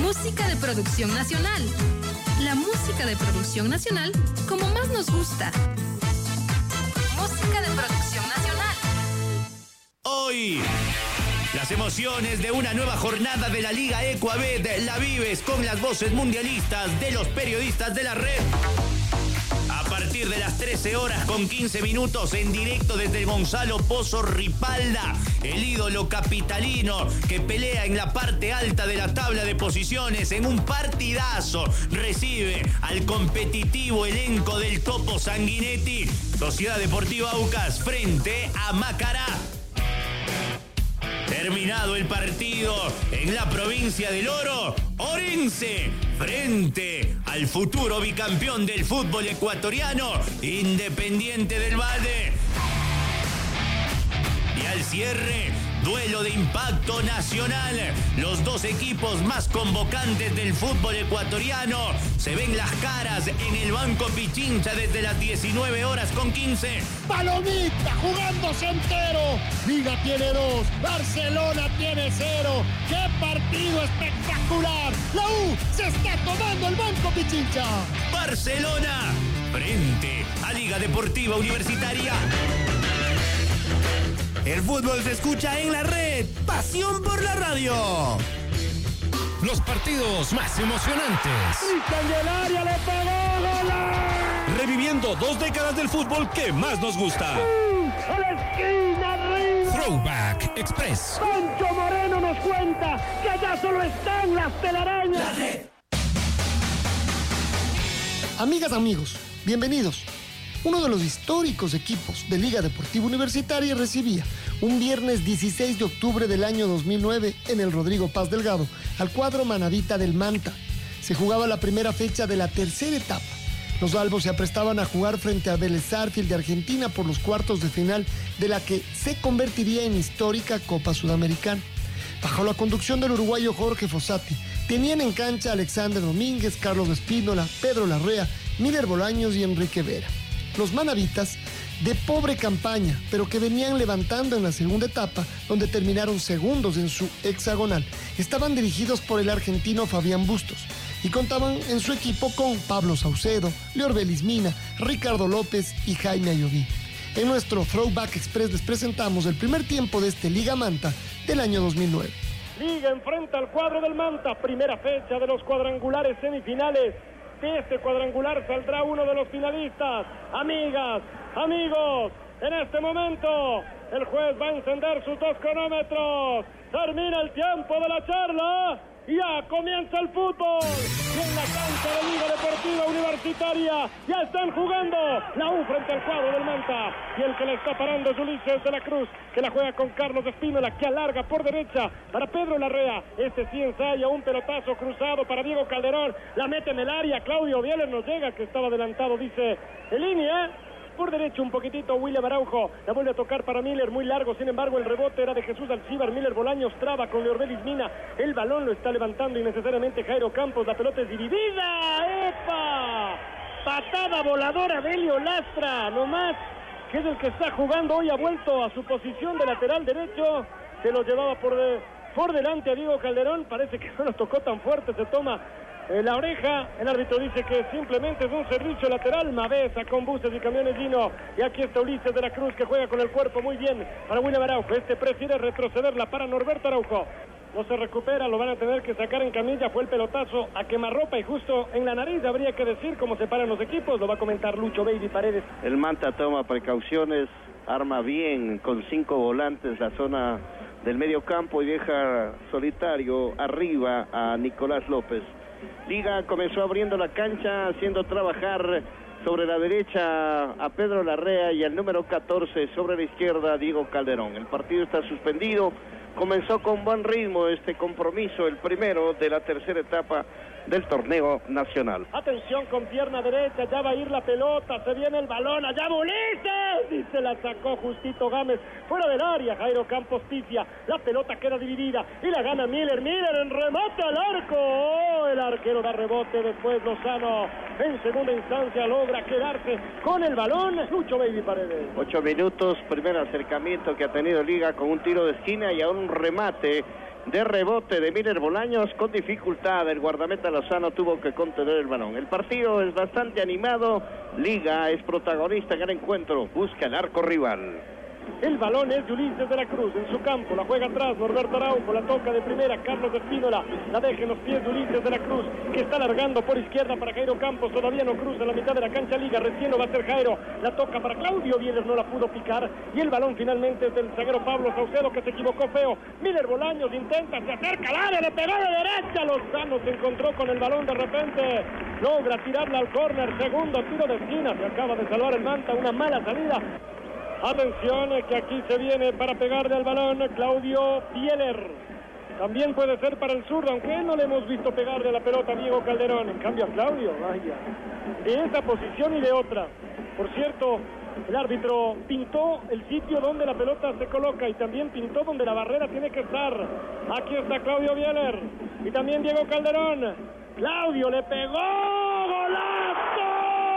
Música de producción nacional. La música de producción nacional como más nos gusta. Música de producción nacional. Hoy, las emociones de una nueva jornada de la Liga Ecuabet la vives con las voces mundialistas de los periodistas de la red. A partir de las 13 horas con 15 minutos en directo desde Gonzalo Pozo Ripalda, el ídolo capitalino que pelea en la parte alta de la tabla de posiciones en un partidazo, recibe al competitivo elenco del Topo Sanguinetti. Sociedad Deportiva Aucas frente a Macará. Terminado el partido en la provincia del Oro, Orense frente al futuro bicampeón del fútbol ecuatoriano, Independiente del Valle. Y al cierre, duelo de impacto nacional. Los dos equipos más convocantes del fútbol ecuatoriano se ven las caras en el Banco Pichincha desde las 19 horas con 15. Palomita jugándose entero. Liga tiene 2, Barcelona tiene 0. ¡Qué partido espectacular! La U se está tomando el Banco Pichincha. Barcelona frente a Liga Deportiva Universitaria. El fútbol se escucha en la red. Pasión por la radio. Los partidos más emocionantes. Cristian del área le pegó, ¡gol! Reviviendo 2 décadas del fútbol que más nos gusta. ¡A la esquina, arriba! Throwback Express. Pancho Moreno nos cuenta que allá solo están las telarañas. La red. Amigas, amigos, bienvenidos. Uno de los históricos equipos de Liga Deportiva Universitaria recibía un viernes 16 de octubre del año 2009 en el Rodrigo Paz Delgado al cuadro manabita del Manta. Se jugaba la primera fecha de la tercera etapa. Los albos se aprestaban a jugar frente a Vélez Sarsfield de Argentina por los cuartos de final de la que se convertiría en histórica Copa Sudamericana. Bajo la conducción del uruguayo Jorge Fossati, tenían en cancha a Alexander Domínguez, Carlos Espínola, Pedro Larrea, Miller Bolaños y Enrique Vera. Los manavitas, de pobre campaña, pero que venían levantando en la segunda etapa, donde terminaron segundos en su hexagonal, estaban dirigidos por el argentino Fabián Bustos y contaban en su equipo con Pablo Saucedo, Leorbelis Mina, Ricardo López y Jaime Ayoví. En nuestro Throwback Express les presentamos el primer tiempo de este Liga Manta del año 2009. Liga enfrenta al cuadro del Manta, primera fecha de los cuadrangulares semifinales. De este cuadrangular saldrá uno de los finalistas. Amigas, amigos, en este momento el juez va a encender sus 2 cronómetros. Termina el tiempo de la charla y ya comienza el fútbol. Y en la cancha de Liga Deportiva Universitaria ya están jugando la U frente al cuadro del Manta. Y el que le está parando es Ulises de la Cruz, que la juega con Carlos Espínola, que alarga por derecha para Pedro Larrea. Este sí ensaya un pelotazo cruzado para Diego Calderón. La mete en el área. Claudio Bieler nos llega, que estaba adelantado, dice en línea. Por derecho un poquitito William Araujo, la vuelve a tocar para Miller, muy largo, sin embargo el rebote era de Jesús Alcíbar. Miller Bolaños traba con Leorbelis Mina, el balón lo está levantando innecesariamente Jairo Campos, la pelota es dividida. ¡Epa! Patada voladora de Elio Lastra, nomás, que es el que está jugando hoy, ha vuelto a su posición de lateral derecho, se lo llevaba por delante a Diego Calderón, parece que no lo tocó tan fuerte, se toma la oreja, el árbitro dice que simplemente es un servicio lateral. Mavesa con buses y camiones Gino, y aquí está Ulises de la Cruz, que juega con el cuerpo muy bien para William Araujo. Este prefiere retrocederla para Norberto Araujo, no se recupera, lo van a tener que sacar en camilla. Fue el pelotazo a quemarropa y justo en la nariz, habría que decir cómo se paran los equipos. Lo va a comentar Lucho Baby Paredes. El Manta toma precauciones, arma bien con 5 volantes la zona del medio campo y deja solitario arriba a Nicolás López. Liga comenzó abriendo la cancha, haciendo trabajar sobre la derecha a Pedro Larrea y al número 14 sobre la izquierda a Diego Calderón. El partido está suspendido, comenzó con buen ritmo este compromiso, el primero de la tercera etapa del torneo nacional. Atención con pierna derecha, ya va a ir la pelota, se viene el balón, allá Ulises, y se la sacó justito Gámez, fuera del área. Jairo Campos pifia, la pelota queda dividida y la gana Miller en remate al arco. Oh, el arquero da rebote, después Lozano en segunda instancia logra quedarse con el balón. Lucho Baby Paredes. 8 minutos, primer acercamiento que ha tenido Liga con un tiro de esquina y ahora un remate de rebote de Miller Bolaños, con dificultad el guardameta Lozano tuvo que contener el balón. El partido es bastante animado, Liga es protagonista en el encuentro, busca el arco rival. El balón es de Ulises de la Cruz en su campo, la juega atrás Norberto Araujo, la toca de primera Carlos Espínola, la deja en los pies de Ulises de la Cruz, que está largando por izquierda para Jairo Campos, todavía no cruza la mitad de la cancha Liga, recién lo va a hacer Jairo, la toca para Claudio Bieler, no la pudo picar, y el balón finalmente es del zaguero Pablo Saucedo, que se equivocó feo. Miller Bolaños intenta, se acerca al área, le pegó de derecha, Lozano se encontró con el balón, de repente logra tirarla al córner, segundo tiro de esquina, se acaba de salvar el Manta, una mala salida. Atención, que aquí se viene para pegarle al balón Claudio Bieler. También puede ser para el zurdo, aunque no le hemos visto pegarle la pelota a Diego Calderón. En cambio a Claudio, vaya, de esa posición y de otra. Por cierto, el árbitro pintó el sitio donde la pelota se coloca y también pintó donde la barrera tiene que estar. Aquí está Claudio Bieler y también Diego Calderón. Claudio le pegó, ¡golazo!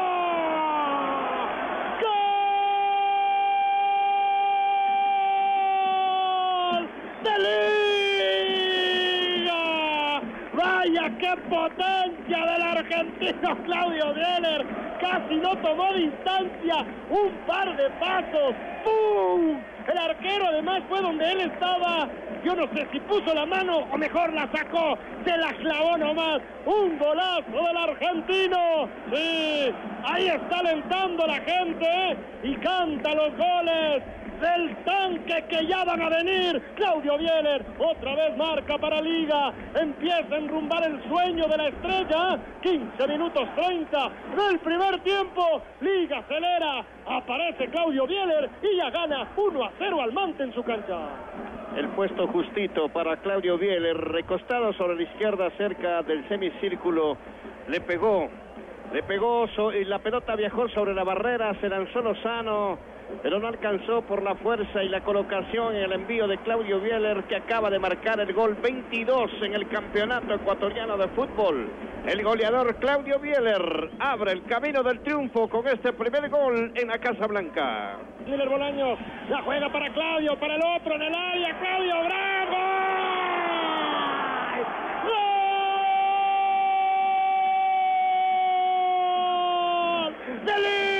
¡Vaya qué potencia del argentino Claudio Bieler! Casi no tomó distancia, un par de pasos, ¡pum! El arquero además fue donde él estaba, yo no sé si puso la mano o mejor la sacó, se la clavó nomás, un golazo del argentino, sí, ahí está alentando la gente y canta los goles del tanque que ya van a venir. Claudio Bieler otra vez marca para Liga, empieza a enrumbar el sueño de la estrella. 15 minutos 30 del primer tiempo, Liga acelera, aparece Claudio Bieler y ya gana 1-0 al Manta en su cancha. El puesto justito para Claudio Bieler, recostado sobre la izquierda cerca del semicírculo, le pegó y la pelota viajó sobre la barrera, se lanzó Lozano, pero no alcanzó por la fuerza y la colocación en el envío de Claudio Bieler, que acaba de marcar el gol 22 en el campeonato ecuatoriano de fútbol. El goleador Claudio Bieler abre el camino del triunfo con este primer gol en la Casa Blanca. Miller Bolaños la juega para Claudio, para el otro en el área, Claudio, ¡bravo! ¡Gol! ¡De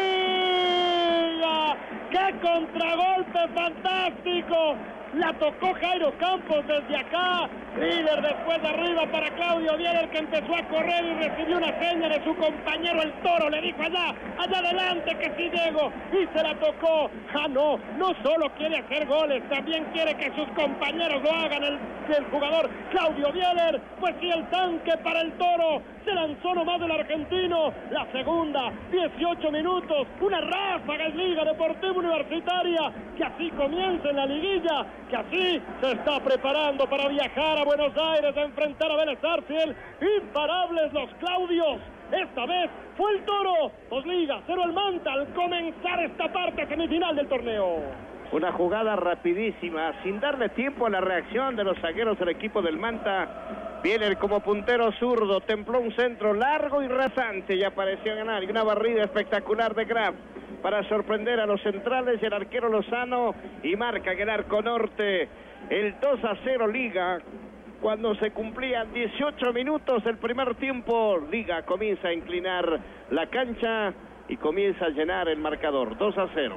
¡qué contragolpe fantástico! La tocó Jairo Campos desde acá. Líder después de arriba para Claudio Bieler, que empezó a correr y recibió una seña de su compañero el Toro. Le dijo allá adelante que sí llego. Y se la tocó. No solo quiere hacer goles, también quiere que sus compañeros lo hagan. El jugador Claudio Bieler, pues sí, el tanque para el Toro. Se lanzó nomás del argentino. La segunda, 18 minutos. Una ráfaga en Liga Deportiva Universitaria. Que así comienza en la liguilla. Que así se está preparando para viajar a Buenos Aires a enfrentar a Vélez Sarsfield. Imparables los Claudios. Esta vez fue el Toro. 2 Liga, 0 el Manta al comenzar esta parte semifinal del torneo. Una jugada rapidísima, sin darle tiempo a la reacción de los zagueros del equipo del Manta. Bieler como puntero zurdo, templó un centro largo y rasante y apareció a ganar. Y una barrida espectacular de Graf para sorprender a los centrales y el arquero Lozano, y marca en el arco norte el 2-0 Liga. Cuando se cumplían 18 minutos del primer tiempo, Liga comienza a inclinar la cancha y comienza a llenar el marcador. 2-0.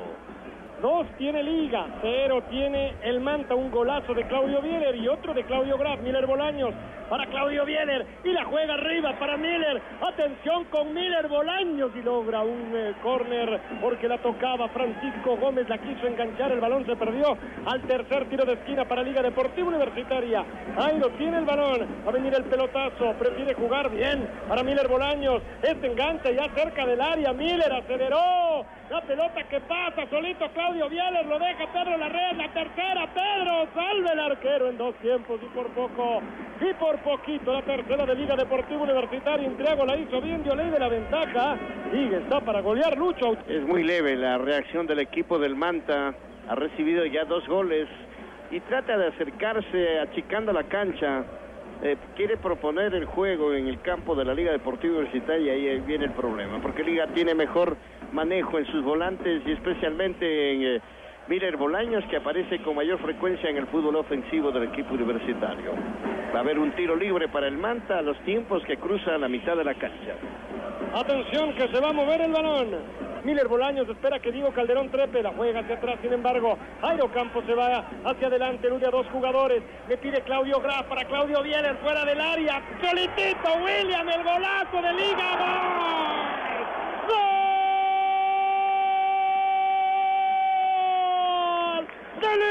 2 tiene Liga, 0 tiene el Manta. Un golazo de Claudio Bieler y otro de Claudio Graf. Miller Bolaños para Claudio Bieler y la juega arriba para Miller. Atención con Miller Bolaños y logra un córner porque la tocaba Francisco Gómez, la quiso enganchar, el balón se perdió al tercer tiro de esquina para Liga Deportiva Universitaria. Ahí lo tiene el balón, va a venir el pelotazo, prefiere jugar bien para Miller Bolaños. Este engancha ya cerca del área, Miller aceleró, la pelota que pasa solito Claudio Bieler, lo deja Pedro Larrea, la tercera, Pedro, salve el arquero en 2 tiempos y por poco, y por poquito, la tercera de Liga Deportiva Universitaria. Intriago la hizo bien, dio ley de la ventaja, y está para golear Lucho. Es muy leve la reacción del equipo del Manta, ha recibido ya 2 goles, y trata de acercarse achicando la cancha, quiere proponer el juego en el campo de la Liga Deportiva Universitaria, y ahí viene el problema, porque Liga tiene mejor manejo en sus volantes y especialmente Miller Bolaños, que aparece con mayor frecuencia en el fútbol ofensivo del equipo universitario. Va a haber un tiro libre para el Manta a los tiempos que cruza la mitad de la cancha. Atención que se va a mover el balón. Miller Bolaños espera que Diego Calderón trepe, la juega hacia atrás, sin embargo, Jairo Campos se va hacia adelante, elude a dos jugadores, le pide Claudio Graf para Claudio Bieler, fuera del área, solitito William, el golazo de Liga, ¡gol! ¡Gol! ¡De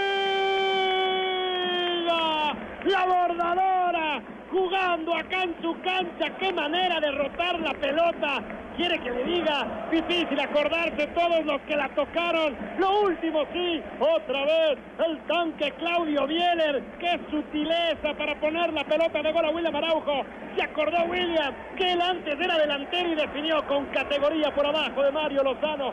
Liga! ¡La bordadora! Jugando acá en su cancha, qué manera de rotar la pelota. Quiere que le diga, difícil acordarse todos los que la tocaron. Lo último sí, otra vez el tanque Claudio Bieler. Qué sutileza para poner la pelota de gol a William Araujo. Se acordó William que él antes era delantero y definió con categoría por abajo de Mario Lozano.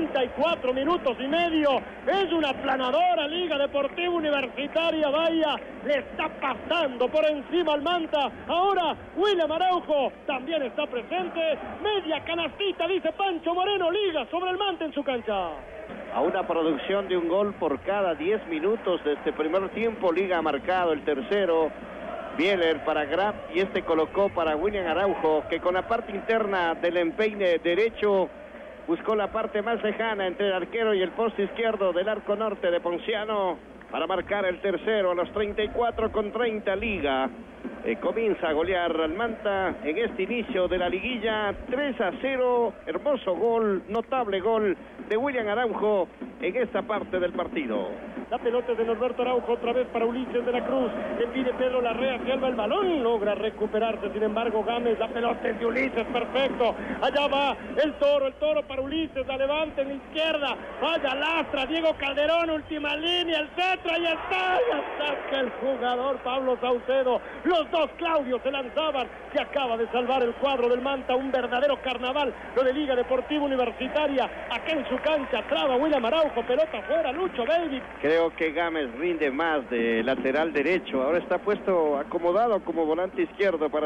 34 minutos y medio. Es una aplanadora Liga Deportiva Universitaria. Vaya, le está pasando por encima al Manta. Ahora William Araujo también está presente. Media canastita, dice Pancho Moreno. Liga sobre el Manta en su cancha. A una producción de un gol por cada 10 minutos de este primer tiempo. Liga ha marcado el tercero. Bieler para Graf y este colocó para William Araujo, que con la parte interna del empeine derecho buscó la parte más lejana entre el arquero y el poste izquierdo del arco norte de Ponciano para marcar el tercero a los 34:30. Liga comienza a golear al Manta en este inicio de la liguilla. 3-0, hermoso gol, notable gol de William Araujo en esta parte del partido. La pelota es de Norberto Araujo, otra vez para Ulises de la Cruz. Le pide Pedro Larrea, salva el balón, logra recuperarse. Sin embargo, Gámez, la pelota es de Ulises, perfecto. Allá va el toro para Ulises, la levanta en la izquierda. Vaya, lastra, Diego Calderón, última línea, el centro, ahí está. Y saca el jugador Pablo Saucedo. Los dos Claudios se lanzaban. Se acaba de salvar el cuadro del Manta, un verdadero carnaval. Lo de Liga Deportiva Universitaria, acá en su cancha, traba William Araujo, pelota afuera, Lucho Baby. Creo que Gámez rinde más de lateral derecho. Ahora está puesto acomodado como volante izquierdo para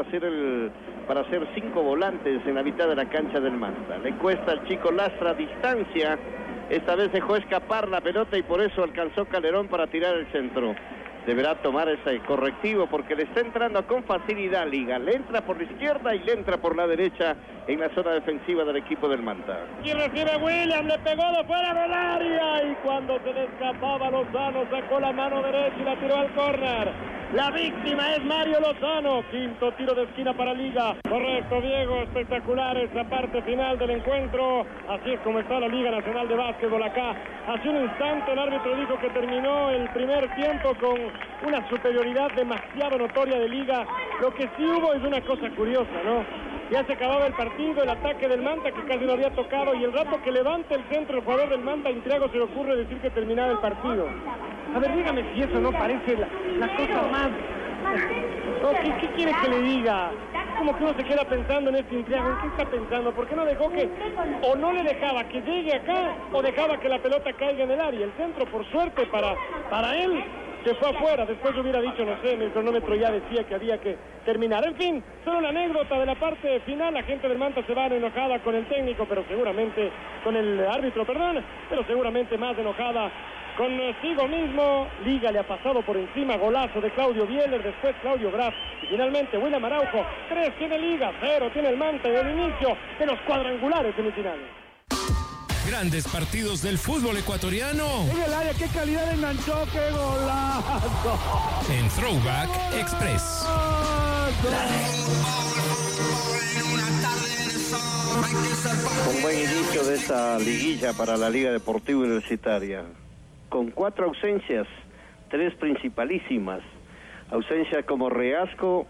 hacer 5 volantes en la mitad de la cancha del Manta. Le cuesta al chico Lastra distancia. Esta vez dejó escapar la pelota y por eso alcanzó Calderón para tirar el centro. Deberá tomar ese correctivo porque le está entrando con facilidad Liga. Le entra por la izquierda y le entra por la derecha en la zona defensiva del equipo del Manta. Y recibe William, le pegó de fuera del área y cuando se le escapaba Lozano sacó la mano derecha y la tiró al córner. La víctima es Mario Lozano. Quinto tiro de esquina para Liga. Correcto, Diego, espectacular esa parte final del encuentro. Así es como está la Liga Nacional de Básquetbol acá. Hace un instante el árbitro dijo que terminó el primer tiempo con una superioridad demasiado notoria de Liga. Lo que sí hubo es una cosa curiosa, ¿no? Ya se acababa el partido, el ataque del Manta que casi no había tocado y el rato que levanta el centro el jugador del Manta, Intriago se le ocurre decir que terminaba el partido. A ver, dígame si eso no parece la cosa más... No, ¿qué quiere que le diga? Como que uno se queda pensando en este Intriago, ¿en qué está pensando? ¿Por qué no dejó que... o no le dejaba que llegue acá o dejaba que la pelota caiga en el área? El centro, por suerte, para él... se fue afuera, después hubiera dicho, no sé, el cronómetro ya decía que había que terminar. En fin, solo una anécdota de la parte final. La gente del Manta se va enojada con el técnico, pero seguramente, con el árbitro, perdón, pero seguramente más enojada consigo mismo. Liga le ha pasado por encima, golazo de Claudio Bieler, después Claudio Graf y finalmente William Araujo. 3 tiene Liga, 0 tiene el Manta en el inicio de los cuadrangulares semifinales. Grandes partidos del fútbol ecuatoriano. En el área, qué calidad de enganchó, qué golazo. En Throwback Express. Un buen inicio de esta liguilla para la Liga Deportiva Universitaria. Con 4 ausencias, 3 principalísimas. Ausencias como Reasco,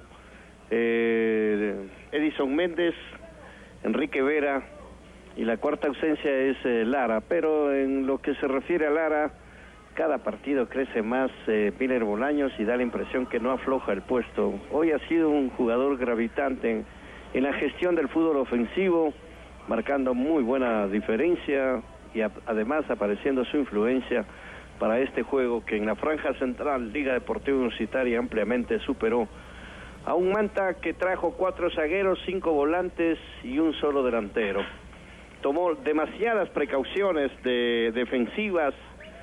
Edison Méndez, Enrique Vera, y la cuarta ausencia es Lara. Pero en lo que se refiere a Lara, cada partido crece más Miller Bolaños y da la impresión que no afloja el puesto. Hoy ha sido un jugador gravitante en la gestión del fútbol ofensivo, marcando muy buena diferencia y además apareciendo su influencia para este juego que en la franja central Liga Deportiva Universitaria ampliamente superó a un Manta que trajo 4 zagueros, 5 volantes y un solo delantero. Tomó demasiadas precauciones defensivas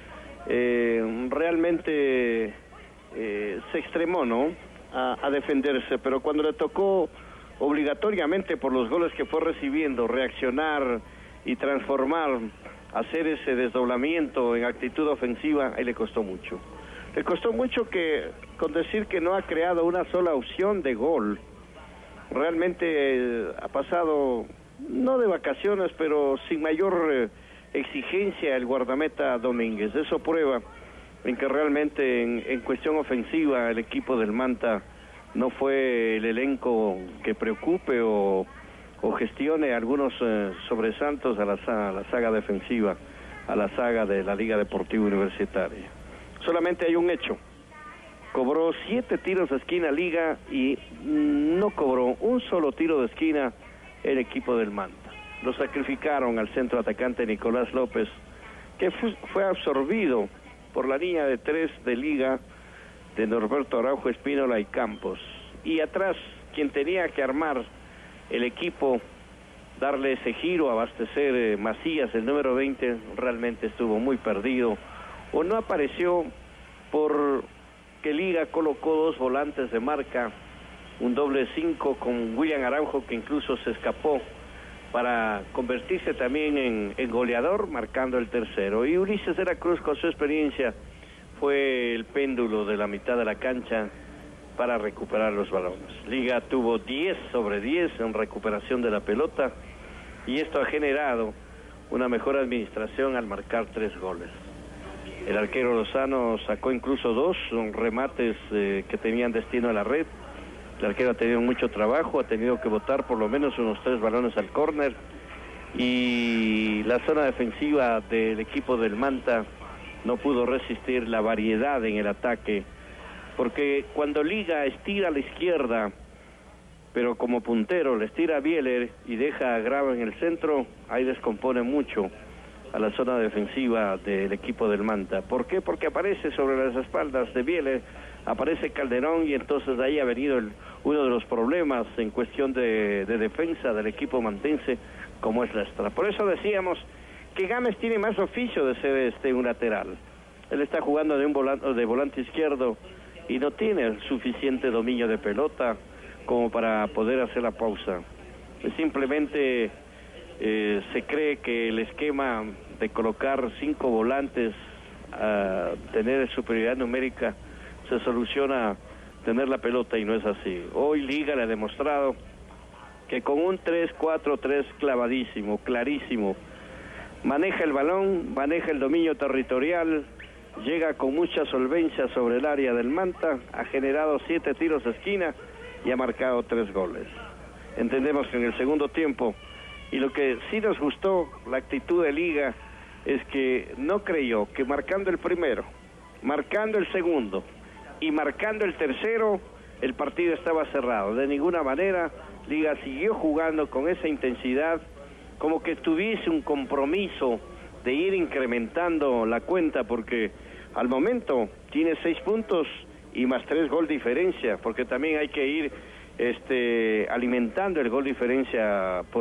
realmente se extremó, ¿no?, a defenderse, pero cuando le tocó obligatoriamente por los goles que fue recibiendo, reaccionar y transformar, hacer ese desdoblamiento en actitud ofensiva, ahí le costó mucho. Le costó mucho que, con decir que no ha creado una sola opción de gol, realmente ha pasado, no de vacaciones, pero sin mayor exigencia el guardameta Domínguez. Eso prueba en que realmente en cuestión ofensiva el equipo del Manta no fue el elenco que preocupe o gestione algunos sobresaltos a la saga defensiva, a la saga de la Liga Deportiva Universitaria. Solamente hay un hecho: cobró 7 tiros de esquina Liga y no cobró un solo tiro de esquina el equipo del Manta. Lo sacrificaron al centro atacante Nicolás López, que fue absorbido por la línea de 3 de Liga de Norberto Araujo, Espínola y Campos. Y atrás, quien tenía que armar el equipo, darle ese giro, abastecer Macías, el número 20, realmente estuvo muy perdido, o no apareció porque Liga colocó 2 volantes de marca, un doble 5 con William Araujo, que incluso se escapó para convertirse también en goleador, marcando el tercero. Y Ulises de la Cruz, con su experiencia, fue el péndulo de la mitad de la cancha para recuperar los balones. Liga tuvo 10 sobre 10 en recuperación de la pelota, y esto ha generado una mejor administración al marcar 3 goles. El arquero Lozano sacó incluso 2 remates que tenían destino a la red. El arquero ha tenido mucho trabajo, ha tenido que botar por lo menos unos 3 balones al córner, y la zona defensiva del equipo del Manta no pudo resistir la variedad en el ataque, porque cuando Liga estira a la izquierda, pero como puntero le estira a Bieler y deja a Grava en el centro, ahí descompone mucho a la zona defensiva del equipo del Manta. ¿Por qué? Porque aparece sobre las espaldas de Bieler, aparece Calderón, y entonces de ahí ha venido uno de los problemas en cuestión de defensa del equipo mantense, como es la extra. Por eso decíamos que Gámez tiene más oficio de ser un lateral. Él está jugando de volante izquierdo y no tiene el suficiente dominio de pelota como para poder hacer la pausa. Simplemente se cree que el esquema de colocar 5 volantes a tener superioridad numérica se soluciona tener la pelota, y no es así. Hoy Liga le ha demostrado que con un 3-4-3 clavadísimo, clarísimo, maneja el balón, maneja el dominio territorial, llega con mucha solvencia sobre el área del Manta, ha generado 7 tiros de esquina y ha marcado 3 goles. Entendemos que en el segundo tiempo, y lo que sí nos gustó, la actitud de Liga, es que no creyó que marcando el primero, marcando el segundo y marcando el tercero, el partido estaba cerrado. De ninguna manera. Liga siguió jugando con esa intensidad, como que tuviese un compromiso de ir incrementando la cuenta, porque al momento tiene 6 puntos y más 3 gol diferencia, porque también hay que ir alimentando el gol diferencia